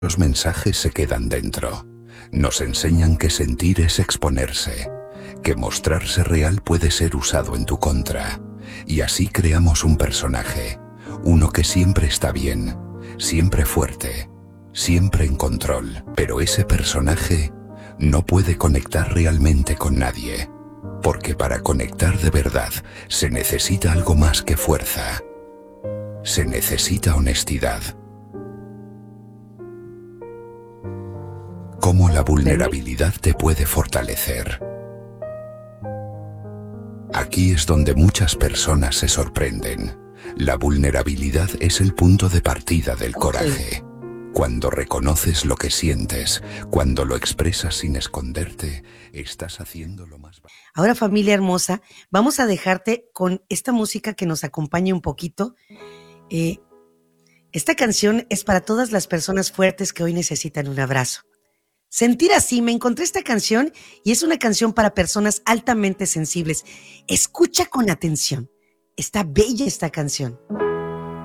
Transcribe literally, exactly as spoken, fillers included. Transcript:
Los mensajes se quedan dentro. Nos enseñan que sentir es exponerse, que mostrarse real puede ser usado en tu contra. Y así creamos un personaje, uno que siempre está bien, siempre fuerte, siempre en control. Pero ese personaje no puede conectar realmente con nadie, porque para conectar de verdad se necesita algo más que fuerza. Se necesita honestidad. Cómo la vulnerabilidad te puede fortalecer. Aquí es donde muchas personas se sorprenden. La vulnerabilidad es el punto de partida del coraje. Cuando reconoces lo que sientes, cuando lo expresas sin esconderte, estás haciendo lo más... Ahora, familia hermosa, vamos a dejarte con esta música que nos acompañe un poquito. Eh, esta canción es para todas las personas fuertes que hoy necesitan un abrazo. Sentir así, me encontré esta canción y es una canción para personas altamente sensibles. Escucha con atención. Está bella esta canción.